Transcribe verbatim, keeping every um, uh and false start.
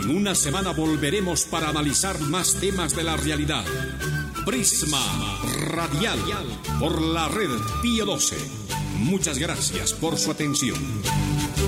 En una semana volveremos para analizar más temas de la realidad. Prisma Radial por la red Pío doce. Muchas gracias por su atención.